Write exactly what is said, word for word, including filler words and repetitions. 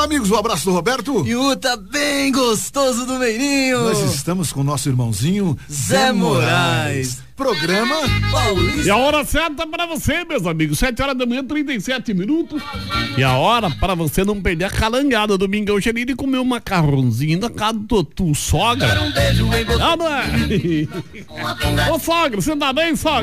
Olá, amigos, o abraço do Roberto. E o tá bem gostoso do Meirinho. Nós estamos com o nosso irmãozinho Zé, Zé Moraes. Moraes. Programa Paulista. E a hora certa para você, meus amigos, sete horas da manhã, trinta e sete minutos. E a hora para você não perder a calangada. Domingão Xerino e comer um macarrãozinho na casa do tu, sogra. Ah, não é? Ô, sogra, você tá bem, sogra?